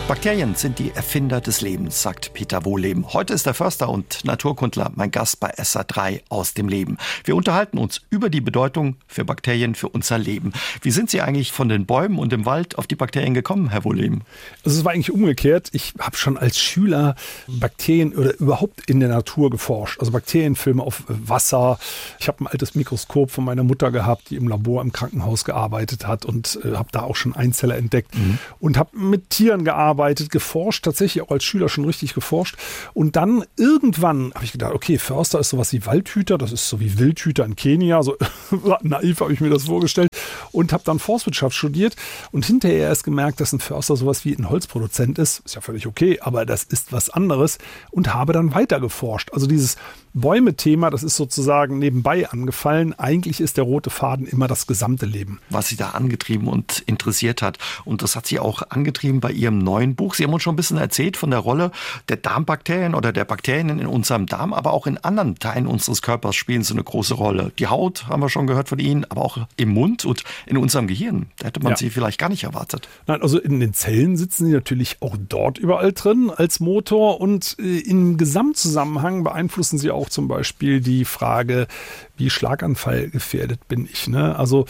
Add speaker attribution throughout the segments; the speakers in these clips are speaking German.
Speaker 1: Bakterien sind die Erfinder des Lebens, sagt Peter Wohlleben. Heute ist der Förster und Naturkundler mein Gast bei SA3 aus dem Leben. Wir unterhalten uns über die Bedeutung für Bakterien für unser Leben. Wie sind Sie eigentlich von den Bäumen und dem Wald auf die Bakterien gekommen, Herr Wohlleben?
Speaker 2: Also es war eigentlich umgekehrt. Ich habe schon als Schüler Bakterien oder überhaupt in der Natur geforscht. Also Bakterienfilme auf Wasser. Ich habe ein altes Mikroskop von meiner Mutter gehabt, die im Labor im Krankenhaus gearbeitet hat und habe da auch schon Einzeller entdeckt und habe mit Tieren gearbeitet, geforscht, tatsächlich auch als Schüler schon richtig geforscht. Und dann irgendwann habe ich gedacht, okay, Förster ist sowas wie Waldhüter, das ist so wie Wildhüter in Kenia, so naiv habe ich mir das vorgestellt. Und habe dann Forstwirtschaft studiert und hinterher erst gemerkt, dass ein Förster sowas wie ein Holzproduzent ist. Ist ja völlig okay, aber das ist was anderes und habe dann weiter geforscht. Also dieses Bäume-Thema, das ist sozusagen nebenbei angefallen. Eigentlich ist der rote Faden immer das gesamte Leben.
Speaker 1: Was Sie da angetrieben und interessiert hat. Und das hat Sie auch angetrieben bei Ihrem neuen Buch. Sie haben uns schon ein bisschen erzählt von der Rolle der Darmbakterien oder der Bakterien in unserem Darm, aber auch in anderen Teilen unseres Körpers spielen sie eine große Rolle. Die Haut haben wir schon gehört von Ihnen, aber auch im Mund und in unserem Gehirn. Da hätte man sie vielleicht gar nicht erwartet.
Speaker 2: Nein, also in den Zellen sitzen sie natürlich auch dort überall drin als Motor und im Gesamtzusammenhang beeinflussen sie auch zum Beispiel die Frage, wie schlaganfallgefährdet bin ich. Ne? Also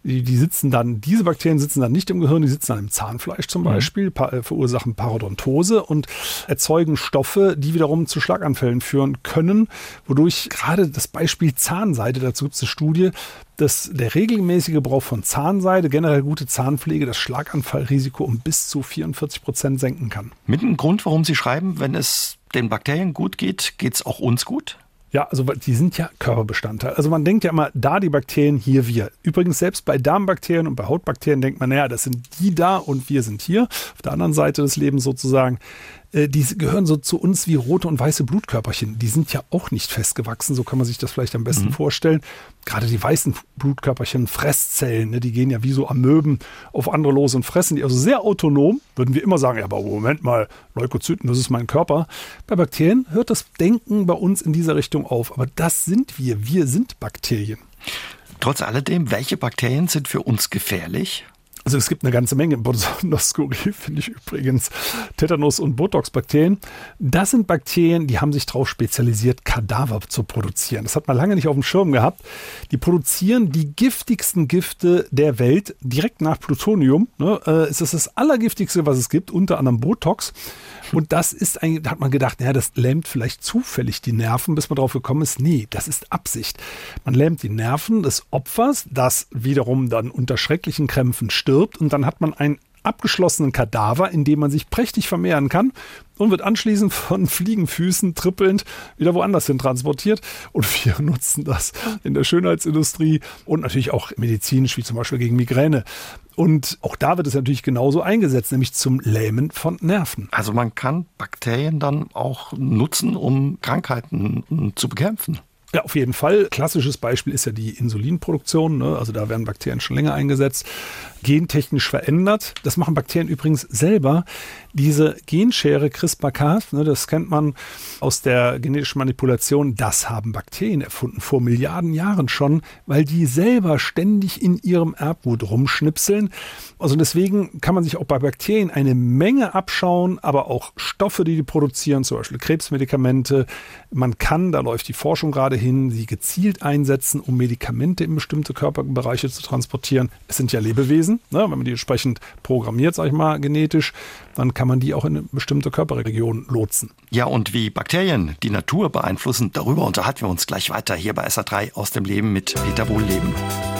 Speaker 2: diese Bakterien sitzen dann nicht im Gehirn, die sitzen dann im Zahnfleisch zum Beispiel, verursachen Parodontose und erzeugen Stoffe, die wiederum zu Schlaganfällen führen können, wodurch gerade das Beispiel Zahnseide, dazu gibt es eine Studie, dass der regelmäßige Gebrauch von Zahnseide, generell gute Zahnpflege, das Schlaganfallrisiko um bis zu 44% senken kann.
Speaker 1: Mit einem Grund, warum Sie schreiben, wenn es den Bakterien gut geht, geht es auch uns gut?
Speaker 2: Ja, also die sind ja Körperbestandteil. Also man denkt ja immer, da die Bakterien, hier wir. Übrigens selbst bei Darmbakterien und bei Hautbakterien denkt man, naja, das sind die da und wir sind hier. Auf der anderen Seite des Lebens sozusagen. Die gehören so zu uns wie rote und weiße Blutkörperchen. Die sind ja auch nicht festgewachsen, so kann man sich das vielleicht am besten vorstellen. Gerade die weißen Blutkörperchen, Fresszellen, ne, die gehen ja wie so Amöben auf andere los und fressen die. Also sehr autonom, würden wir immer sagen, ja, aber Moment mal, Leukozyten, das ist mein Körper. Bei Bakterien hört das Denken bei uns in dieser Richtung auf. Aber das sind wir. Wir sind Bakterien.
Speaker 1: Trotz alledem, welche Bakterien sind für uns gefährlich?
Speaker 2: Also es gibt eine ganze Menge, besonders skurril finde ich übrigens, Tetanus- und Botox-Bakterien. Das sind Bakterien, die haben sich darauf spezialisiert, Kadaver zu produzieren. Das hat man lange nicht auf dem Schirm gehabt. Die produzieren die giftigsten Gifte der Welt direkt nach Plutonium. Es ist das Allergiftigste, was es gibt, unter anderem Botox. Und das ist eigentlich, da hat man gedacht, naja, das lähmt vielleicht zufällig die Nerven, bis man drauf gekommen ist, nee, das ist Absicht. Man lähmt die Nerven des Opfers, das wiederum dann unter schrecklichen Krämpfen stirbt und dann hat man einen abgeschlossenen Kadaver, in dem man sich prächtig vermehren kann und wird anschließend von Fliegenfüßen trippelnd wieder woanders hin transportiert. Und wir nutzen das in der Schönheitsindustrie und natürlich auch medizinisch, wie zum Beispiel gegen Migräne. Und auch da wird es natürlich genauso eingesetzt, nämlich zum Lähmen von Nerven.
Speaker 1: Also man kann Bakterien dann auch nutzen, um Krankheiten zu bekämpfen.
Speaker 2: Ja, auf jeden Fall. Klassisches Beispiel ist ja die Insulinproduktion. Ne? Also da werden Bakterien schon länger eingesetzt. Gentechnisch verändert. Das machen Bakterien übrigens selber. Diese Genschere CRISPR-Cas, ne, das kennt man aus der genetischen Manipulation, das haben Bakterien erfunden, vor Milliarden Jahren schon, weil die selber ständig in ihrem Erbgut rumschnipseln. Also deswegen kann man sich auch bei Bakterien eine Menge abschauen, aber auch Stoffe, die produzieren, zum Beispiel Krebsmedikamente. Man kann, da läuft die Forschung gerade hin, sie gezielt einsetzen, um Medikamente in bestimmte Körperbereiche zu transportieren. Es sind ja Lebewesen, ne, wenn man die entsprechend programmiert, sag ich mal, genetisch, dann kann man die auch in eine bestimmte Körperregion lotsen.
Speaker 1: Ja, und wie Bakterien die Natur beeinflussen, darüber unterhalten wir uns gleich weiter hier bei SA3 aus dem Leben mit Peter Wohlleben.